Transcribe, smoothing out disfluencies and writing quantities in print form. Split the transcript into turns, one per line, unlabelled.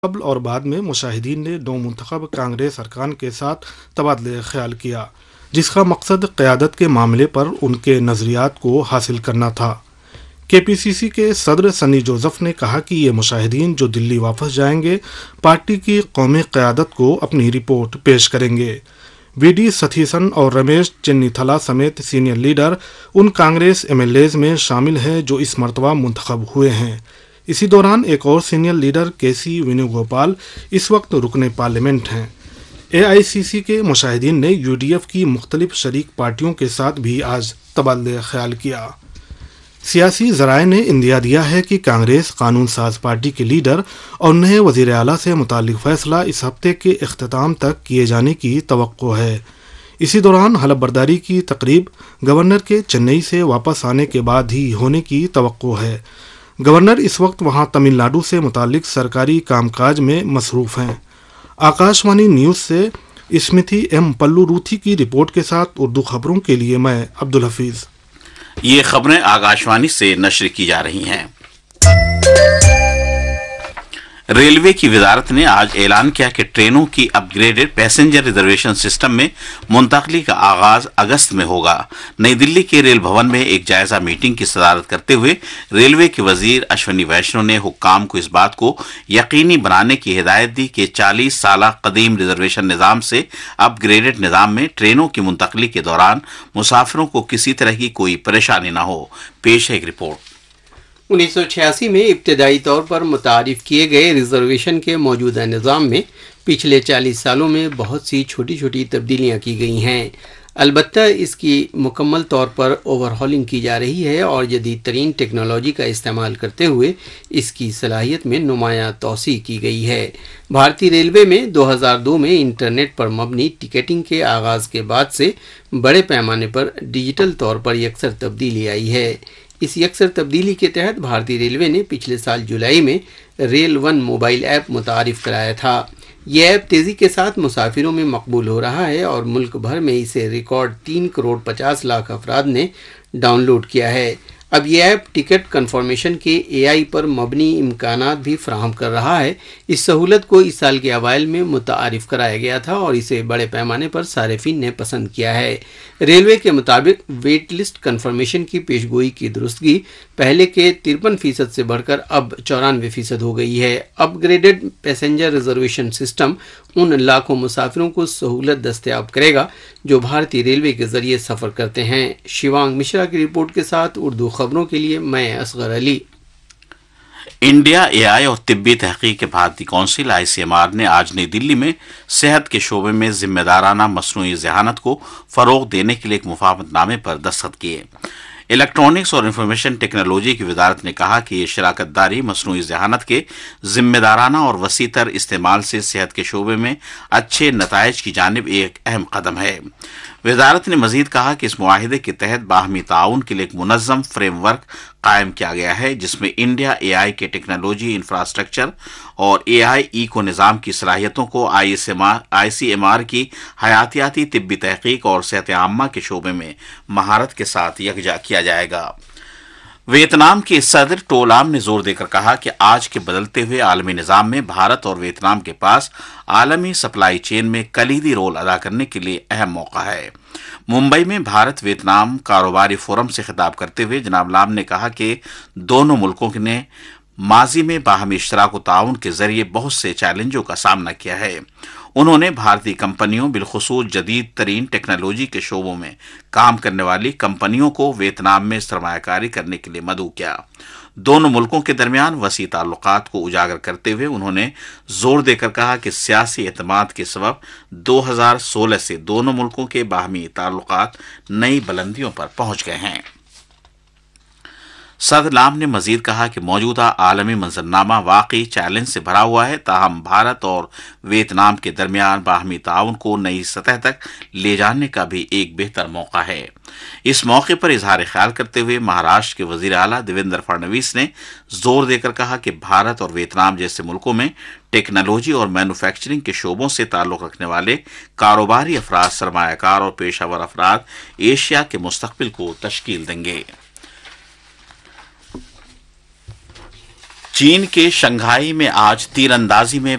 قبل اور بعد میں مشاہدین نے نو منتخب کانگریس ارکان کے ساتھ تبادلہ خیال کیا، جس کا مقصد قیادت کے معاملے پر ان کے نظریات کو حاصل کرنا تھا۔ کے پی سی سی کے صدر سنی جوزف نے کہا کہ یہ مشاہدین جو دلی واپس جائیں گے پارٹی کی قومی قیادت کو اپنی رپورٹ پیش کریں گے۔ وی ڈی ستھیسن اور رمیش چنی تھلا سمیت senior leader in Congress M L as میں شامل ہیں جو اس مرتبہ منتخب ہوئے ہیں۔ اسی دوران ایک اور سینئر لیڈر کے سی وینو گوپال اس وقت رکن پارلیمنٹ ہیں۔ اے آئی سی سی کے مشاہدین نے یو ڈی ایف کی مختلف شریک پارٹیوں کے ساتھ بھی آج تبادلہ خیال کیا۔ سیاسی ذرائع نے اندیا دیا ہے کہ کانگریس قانون ساز پارٹی کے لیڈر اور نئے وزیر اعلیٰ سے متعلق فیصلہ اس ہفتے کے اختتام تک کیے جانے کی توقع ہے۔ اسی دوران حلف برداری کی تقریب گورنر کے چنئی سے واپس آنے کے بعد ہی ہونے کی توقع ہے۔ گورنر اس وقت وہاں تمل ناڈو سے متعلق سرکاری کام کاج میں مصروف ہیں۔ آکاشوانی نیوز سے اسمتھی ایم پلو روتھی کی رپورٹ کے ساتھ اردو خبروں کے لیے میں عبدالحفیظ۔
یہ خبریں آکاشوانی سے نشر کی جا رہی ہیں۔ ریلوے کی وزارت نے آج اعلان کیا کہ ٹرینوں کی اپ گریڈڈ پیسنجر ریزرویشن سسٹم میں منتقلی کا آغاز اگست میں ہوگا۔ نئی دلی کے ریل بھون میں ایک جائزہ میٹنگ کی صدارت کرتے ہوئے ریلوے کے وزیر اشونی ویشنو نے حکام کو اس بات کو یقینی بنانے کی ہدایت دی کہ 40 سالہ قدیم ریزرویشن نظام سے اپ گریڈڈ نظام میں ٹرینوں کی منتقلی کے دوران مسافروں کو کسی طرح کی کوئی پریشانی نہ ہو۔ پیش ہے ایک رپورٹ۔
1986 میں ابتدائی طور پر متعارف کیے گئے ریزرویشن کے موجودہ نظام میں پچھلے 40 سالوں میں بہت سی چھوٹی چھوٹی تبدیلیاں کی گئی ہیں۔ البتہ اس کی مکمل طور پر اوور ہالنگ کی جا رہی ہے اور جدید ترین ٹیکنالوجی کا استعمال کرتے ہوئے اس کی صلاحیت میں نمایاں توسیع کی گئی ہے۔ بھارتی ریلوے میں 2002 میں انٹرنیٹ پر مبنی ٹکٹنگ کے آغاز کے بعد سے بڑے پیمانے پر ڈیجیٹل طور پر یکسر تبدیلی آئی ہے۔ اس یکسر تبدیلی کے تحت بھارتی ریلوے نے پچھلے سال جولائی میں ریل ون موبائل ایپ متعارف کرایا تھا۔ یہ ایپ تیزی کے ساتھ مسافروں میں مقبول ہو رہا ہے اور ملک بھر میں اسے ریکارڈ 3 کروڑ 50 لاکھ افراد نے ڈاؤن لوڈ کیا ہے۔ اب یہ ایپ ٹکٹ کنفرمیشن کے اے آئی پر مبنی امکانات بھی فراہم کر رہا ہے۔ اس سہولت کو اس سال کے اوائل میں متعارف کرایا گیا تھا اور اسے بڑے پیمانے پر صارفین نے پسند کیا ہے۔ ریلوے کے مطابق ویٹ لسٹ کنفرمیشن کی پیشگوئی کی درستگی پہلے کے 53% سے بڑھ کر اب 94% ہو گئی ہے۔ اپ گریڈڈ پیسنجر ریزرویشن سسٹم ان لاکھوں مسافروں کو سہولت دستیاب کرے گا جو بھارتی ریلوے کے ذریعے سفر کرتے ہیں۔ شیوانگ مشرا کی رپورٹ کے ساتھ اردو خبروں کے لیے میں اصغر علی۔
انڈیا اے آئی اور طبی تحقیق کے بھارتی کونسل ICMR نے آج نئی دلی میں صحت کے شعبے میں ذمہ دارانہ مصنوعی ذہانت کو فروغ دینے کے لیے ایک مفاہمت نامے پر دستخط کیے۔ الیکٹرانکس اور انفارمیشن ٹیکنالوجی کی وزارت نے کہا کہ یہ شراکت داری مصنوعی ذہانت کے ذمہ دارانہ اور وسیع تر استعمال سے صحت کے شعبے میں اچھے نتائج کی جانب ایک اہم قدم ہے۔ وزارت نے مزید کہا کہ اس معاہدے کے تحت باہمی تعاون کے لیے ایک منظم فریم ورک قائم کیا گیا ہے جس میں انڈیا اے آئی کے ٹیکنالوجی انفراسٹرکچر اور اے آئی ایکو نظام کی صلاحیتوں کو ICMR کی حیاتیاتی طبی تحقیق اور صحت عامہ کے شعبے میں مہارت کے ساتھ یکجا کیا جائے گا۔ ویتنام کے صدر ٹو لام نے زور دے کر کہا کہ آج کے بدلتے ہوئے عالمی نظام میں بھارت اور ویتنام کے پاس عالمی سپلائی چین میں کلیدی رول ادا کرنے کے لیے اہم موقع ہے۔ ممبئی میں بھارت ویتنام کاروباری فورم سے خطاب کرتے ہوئے جناب لام نے کہا کہ دونوں ملکوں نے ماضی میں باہمی اشتراک و تعاون کے ذریعے بہت سے چیلنجوں کا سامنا کیا ہے۔ انہوں نے بھارتی کمپنیوں بالخصوص جدید ترین ٹیکنالوجی کے شعبوں میں کام کرنے والی کمپنیوں کو ویتنام میں سرمایہ کاری کرنے کے لیے مدعو کیا۔ دونوں ملکوں کے درمیان وسیع تعلقات کو اجاگر کرتے ہوئے انہوں نے زور دے کر کہا کہ سیاسی اعتماد کے سبب 2016 سے دونوں ملکوں کے باہمی تعلقات نئی بلندیوں پر پہنچ گئے ہیں۔ صدر لام نے مزید کہا کہ موجودہ عالمی منظرنامہ واقعی چیلنج سے بھرا ہوا ہے، تاہم بھارت اور ویتنام کے درمیان باہمی تعاون کو نئی سطح تک لے جانے کا بھی ایک بہتر موقع ہے۔ اس موقع پر اظہار خیال کرتے ہوئے مہاراشٹر کے وزیر اعلیٰ دیویندر فڈنویس نے زور دے کر کہا کہ بھارت اور ویتنام جیسے ملکوں میں ٹیکنالوجی اور مینوفیکچرنگ کے شعبوں سے تعلق رکھنے والے کاروباری افراد، سرمایہ کار اور پیشہ ور افراد ایشیا کے مستقبل کو تشکیل دیں گے۔ चीन के शंघाई में आज तीरंदाजी में